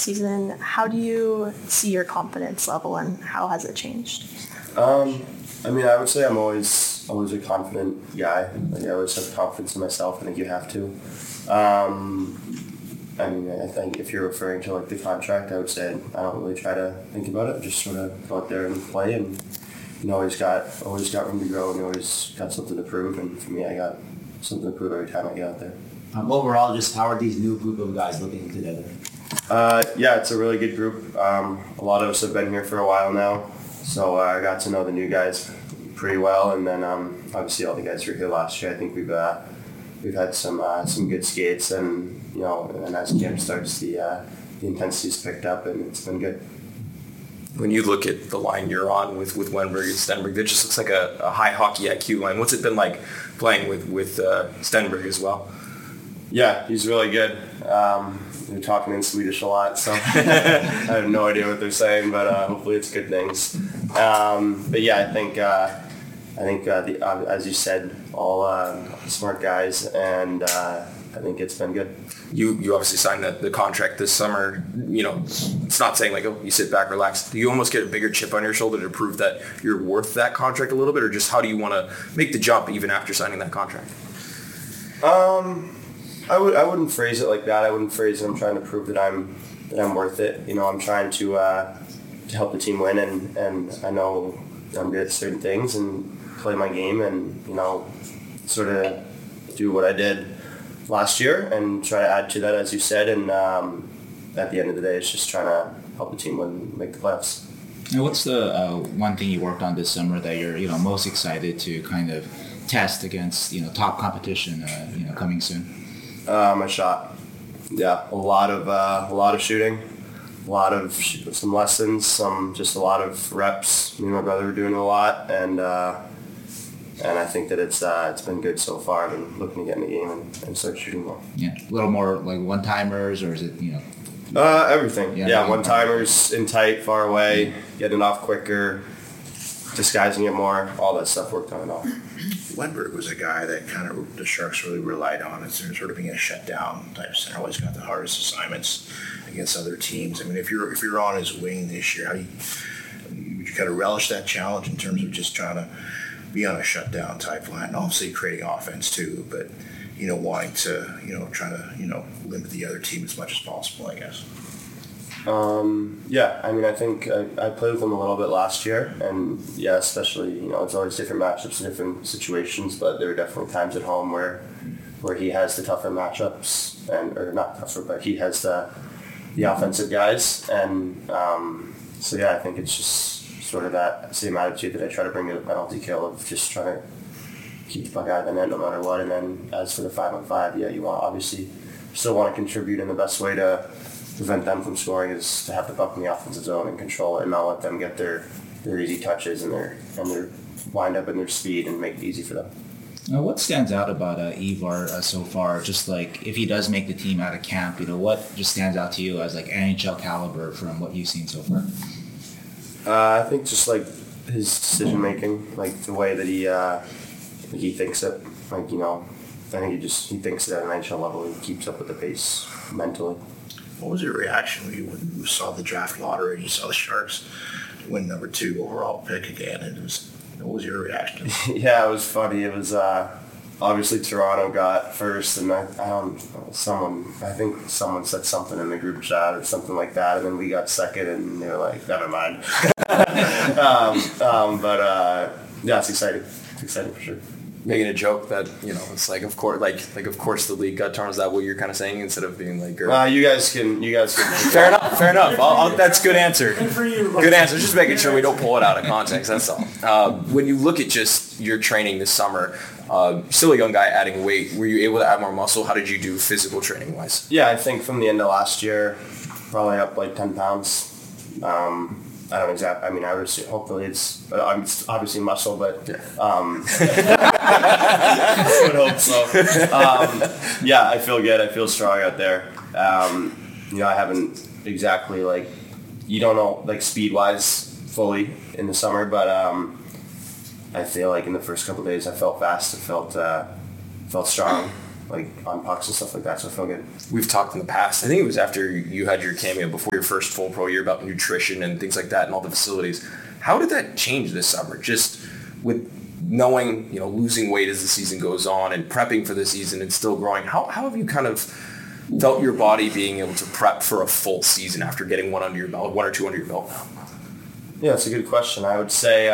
season. How do you see your confidence level and how has it changed? I mean, I would say I'm always a confident guy. Like, I always have confidence in myself. I think you have to. I mean, I think if you're referring to like the contract, I would say I don't really try to think about it. Just sort of go out there and play, and always got room to grow, and you always got something to prove. And for me, I got something to prove every time I get out there. Overall, just how are these new group of guys looking together? Yeah, it's a really good group. A lot of us have been here for a while now, so I got to know the new guys pretty well, and then obviously all the guys who were here last year. I think we've had some good skates, and and as camp starts, the intensity's picked up, and it's been good. When you look at the line you're on with Wennberg and Stenberg, that just looks like a high hockey IQ line. What's it been like playing with Stenberg as well? Yeah, he's really good. They're talking in Swedish a lot, so I have no idea what they're saying, but hopefully it's good things. But yeah, I think as you said, all smart guys, and I think it's been good. You obviously signed the contract this summer. It's not saying like, oh, you sit back, relax. Do you almost get a bigger chip on your shoulder to prove that you're worth that contract a little bit, or just how do you want to make the jump even after signing that contract? I wouldn't phrase it like that. I wouldn't phrase it I'm trying to prove that I'm worth it. I'm trying to help the team win, and I know I'm good at certain things and play my game, and sort of do what I did last year and try to add to that, as you said. And at the end of the day, it's just trying to help the team win, make the playoffs. And what's the one thing you worked on this summer that you're most excited to kind of test against top competition coming soon? My shot. Yeah, a lot of shooting, some lessons, just a lot of reps. Me and my brother were doing a lot, and I think that it's been good so far. I've been looking to get in the game and start shooting more. Yeah, a little more like one-timers, or is it everything. Yeah, one-timers, in tight, far away, getting it off quicker, disguising it more. All that stuff worked on it all. Wennberg was a guy that kind of the Sharks really relied on as sort of being a shutdown type center. Always got the hardest assignments against other teams. I mean, if you're on his wing this year, would you kind of relish that challenge in terms of just trying to be on a shutdown type line, and obviously creating offense too, but wanting to try to limit the other team as much as possible, I guess. Yeah, I mean, I think I played with him a little bit last year, and yeah, especially, it's always different matchups, different situations, but there are definitely times at home where he has the tougher matchups, or not tougher, but he has the offensive guys, and so yeah, I think it's just sort of that same attitude that I try to bring to the penalty kill of just trying to keep the puck out of the net no matter what, and then as for the 5-on-5, yeah, you obviously still want to contribute, and the best way to prevent them from scoring is to have the puck in the offensive zone and control it, and not let them get their easy touches and their wind up and their speed and make it easy for them. What stands out about Ivar so far? Just like if he does make the team out of camp, what just stands out to you as like NHL caliber from what you've seen so far? I think just like his decision making, like the way that he thinks it. Like I think he thinks it at an NHL level. He keeps up with the pace mentally. What was your reaction when you saw the draft lottery and you saw the Sharks win number 2 overall pick again? What was your reaction? Yeah, it was funny. It was obviously Toronto got first, and I think someone said something in the group chat or something like that, and then we got second, and they were like, never mind. But yeah, it's exciting. It's exciting for sure. Making a joke that it's like of course the league got torn. Is that what you're kind of saying instead of being like? You guys can. Fair enough. That's good answer. Good answer. Just making sure we don't pull it out of context. That's all. When you look at just your training this summer, still a young guy adding weight. Were you able to add more muscle? How did you do physical training wise? Yeah, I think from the end of last year, probably up like 10 pounds. I don't exactly. I mean, I would assume, hopefully it's obviously muscle, but I would hope so. Yeah, I feel good. I feel strong out there. I haven't exactly you don't know speed wise fully in the summer, but I feel like in the first couple of days I felt fast. I felt strong, like on pucks and stuff like that. So I feel good. We've talked in the past. I think it was after you had your cameo before your first full pro year about nutrition and things like that and all the facilities. How did that change this summer? Just with knowing, losing weight as the season goes on and prepping for the season and still growing. How have you kind of felt your body being able to prep for a full season after getting one or two under your belt now? Yeah, that's a good question. I would say,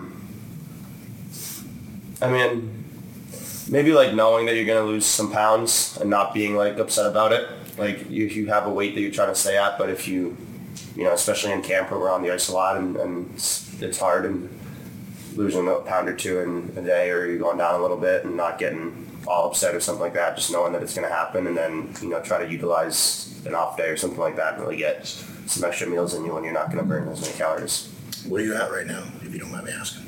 maybe like knowing that you're going to lose some pounds and not being like upset about it. Like you have a weight that you're trying to stay at, but if you, especially in camp where we're on the ice a lot and it's hard and losing a pound or two in a day, or you're going down a little bit and not getting all upset or something like that, just knowing that it's going to happen, and then, try to utilize an off day or something like that and really get some extra meals in you when you're not going to burn as many calories. What are you at right now, if you don't mind me asking?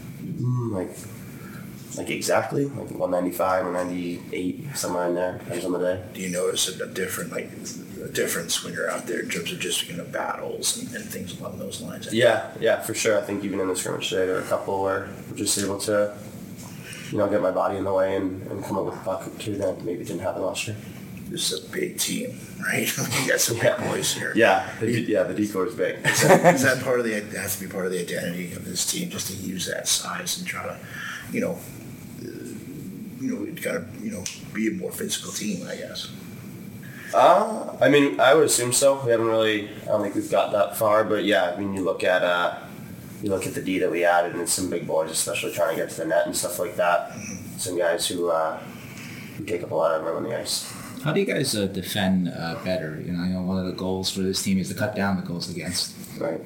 Like exactly, like 195, 198, somewhere in there, depends on the day. Do you notice a difference when you're out there in terms of just, battles and things along those lines? Yeah, for sure. I think even in the scrimmage today, there were a couple where we're just able to, get my body in the way and come up with a puck or two that maybe didn't happen last year. This is a big team, right? You got some big boys here. The decor is big. Is that part of has to be part of the identity of this team, just to use that size and try to, be a more physical team, I guess. I would assume so. We haven't really, I don't think we've got that far, but yeah, you look at the D that we added, and it's some big boys, especially trying to get to the net and stuff like that. Some guys who take up a lot of room on the ice. How do you guys defend better? I know one of the goals for this team is to cut down the goals against. Right.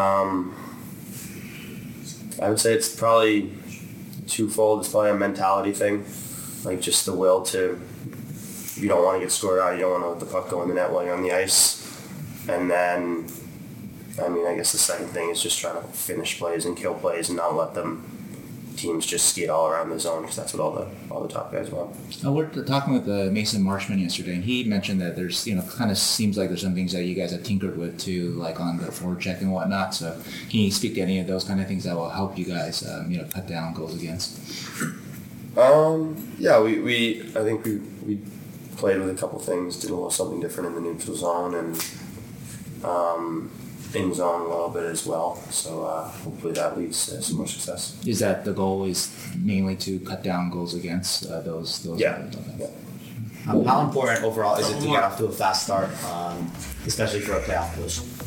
I would say it's probably twofold. It's probably a mentality thing, like just the will to. You don't want to get scored out. You don't want to let the puck go in the net while you're on the ice. And then, I guess the second thing is just trying to finish plays and kill plays and not let teams just skate all around the zone, because that's what all the top guys want. We're talking with Mason Marshman yesterday, and he mentioned that there's, kind of seems like there's some things that you guys have tinkered with too, like on the forecheck and whatnot. So can you speak to any of those kind of things that will help you guys, cut down goals against? Yeah, I think we played with a couple things, did a little something different in the neutral zone and in zone a little bit as well. So hopefully that leads to some more success. Is that the goal? Is mainly to cut down goals against those? Yeah. How important overall is it to get off to a fast start, especially for a playoff push?